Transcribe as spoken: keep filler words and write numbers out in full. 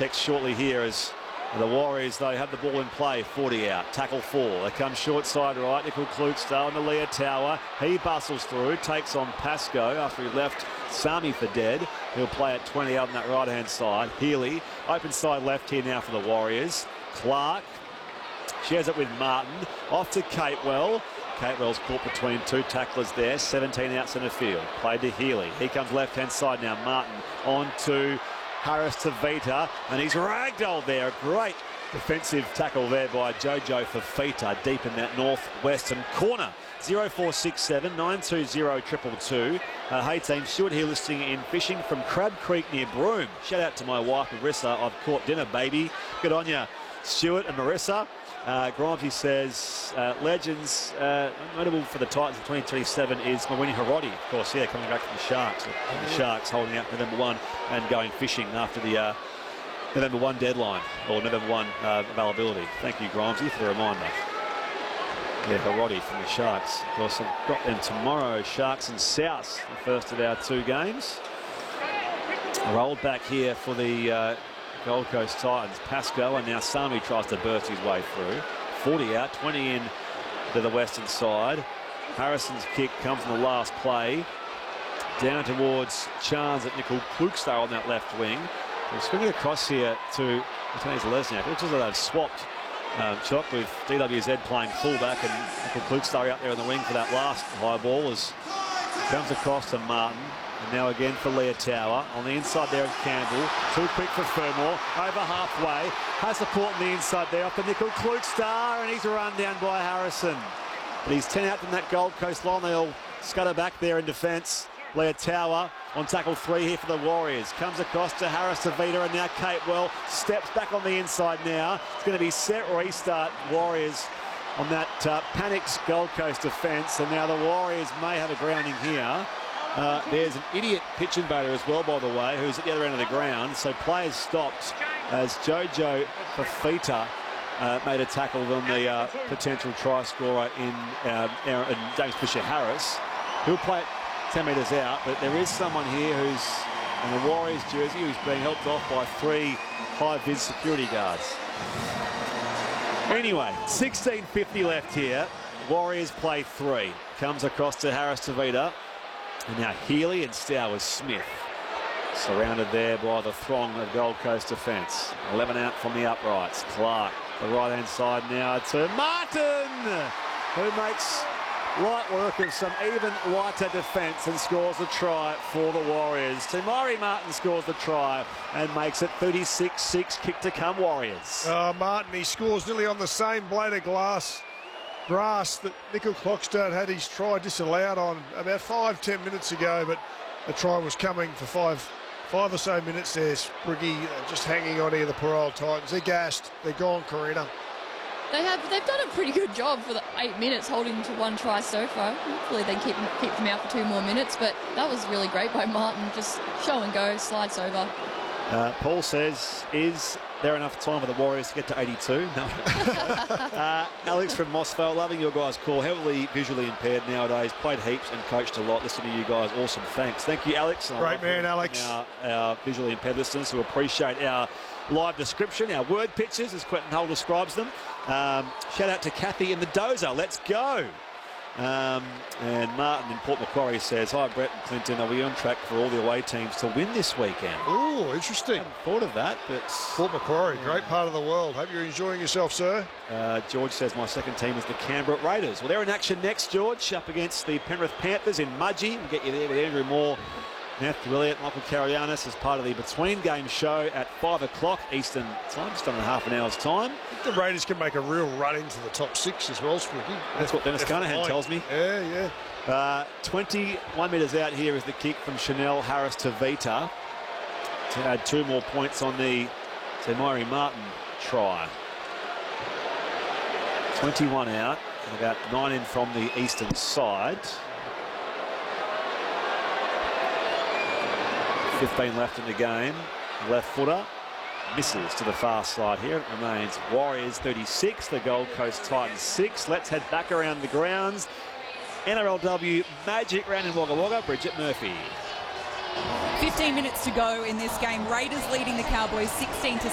text shortly here as the Warriors, they have the ball in play. forty out, tackle four. They come short side right. Nickel Klukstad on the Leah Tower. He bustles through, takes on Pascoe after he left Sami for dead. He'll play at twenty out on that right-hand side. Healy, open side left here now for the Warriors. Clark shares it with Martin. Off to Catewell. Catewell's caught between two tacklers there. seventeen out centre field. Played to Healy. He comes left-hand side now. Martin on to Harris Tavita, and he's ragdolled there. A great defensive tackle there by Jojo Fafita deep in that northwestern corner. zero four six seven nine two zero two two two. Uh, hey team, Stuart here listening in fishing from Crab Creek near Broome. Shout out to my wife Marissa. I've caught dinner, baby. Good on ya, Stuart and Marissa. Uh, Grimesy says, uh, legends, uh, notable for the Titans in twenty twenty-seven is Mawini Harodi, of course, yeah, coming back from the Sharks. The Sharks holding out November first and going fishing after the uh, November first deadline, or November first uh, availability. Thank you, Grimesy, for the reminder. Yeah, Harodi from the Sharks. Of course, I've got them tomorrow, Sharks and South, the first of our two games. Rolled back here for the Uh, Gold Coast Titans. Pascoe, and now Sami tries to burst his way through. forty out, twenty in to the western side. Harrison's kick comes in the last play. Down towards Chance at Nickel Klukstad on that left wing. We're swinging across here to Anthony Lesniak. It looks as though they've swapped um, shot with D W Z playing fullback and Nickel Klukstad out there in the wing for that last high ball as it comes across to Martin. And now again for Leah Tower. On the inside there at Campbell. Too quick for Fermor. Over halfway. Has support on the inside there off the Nickel Klukstad. And he's run down by Harrison. But he's ten out from that Gold Coast line. They all scutter back there in defence. Leah Tower on tackle three here for the Warriors. Comes across to Harris Tavita, and now Catewell steps back on the inside now. It's going to be set restart Warriors on that uh, panics Gold Coast defence. And now the Warriors may have a grounding here. Uh, there's an idiot pitch invader as well, by the way, who's at the other end of the ground. So players stopped as Jojo Fafita uh, made a tackle on the uh, potential try scorer in, uh, in James Fisher-Harris. He'll play it ten metres out, but there is someone here who's in the Warriors jersey who's being helped off by three high-vis security guards. Anyway, sixteen fifty left here. Warriors play three. Comes across to Harris Tavita. And now Healy and Stowers Smith surrounded there by the throng of Gold Coast defence. eleven out from the uprights. Clark, the right-hand side now to Martin, who makes light work of some even lighter defence and scores a try for the Warriors. Tamari Martin scores the try and makes it thirty-six six, kick to come Warriors. Uh, Martin, he scores nearly on the same blade of glass. Grass that Nickel Klukstad had his try disallowed on about five, ten minutes ago, but the try was coming for five, five or so minutes there. Spriggy uh, just hanging on here, the poor old Titans. They're gassed. They're gone, Karina. They have, they've done a pretty good job for the eight minutes holding to one try so far. Hopefully they keep, keep them out for two more minutes, but that was really great by Martin. Just show and go, slides over. Uh, Paul says, is there enough time for the Warriors to get to eighty-two? No. uh, Alex from Mossvale, loving your guys' call. Heavily visually impaired nowadays. Played heaps and coached a lot. Listen to you guys. Awesome. Thanks. Thank you, Alex. Great man, Alex. Our, our visually impaired listeners who appreciate our live description, our word pictures, as Quentin Hull describes them. Um, shout out to Kathy in the Dozer. Let's go. Um, and Martin in Port Macquarie says, hi Brett and Clinton, are we on track for all the away teams to win this weekend? Oh, interesting. I hadn't thought of that, but Port Macquarie, great part of the world. Hope you're enjoying yourself, sir. Uh, George says my second team is the Canberra Raiders. Well, they're in action next, George, up against the Penrith Panthers in Mudgee. We'll get you there with Andrew Moore, Matthew Elliott, Michael Carianis as part of the Between Game show at five o'clock Eastern time, just under half an hour's time. I think the Raiders can make a real run into the top six as well, Spricky. That's what Dennis Carnahan tells me. Yeah, yeah. Uh, twenty-one metres out here is the kick from Chanel Harris Tavita to add two more points on the Tamari Martin try. twenty-one out, and about nine in from the eastern side. fifteen left in the game. Left footer misses to the far side here. It remains Warriors thirty-six, the Gold Coast Titans six. Let's head back around the grounds. N R L W Magic round in Wagga Wagga. Bridget Murphy. fifteen minutes to go in this game. Raiders leading the Cowboys sixteen to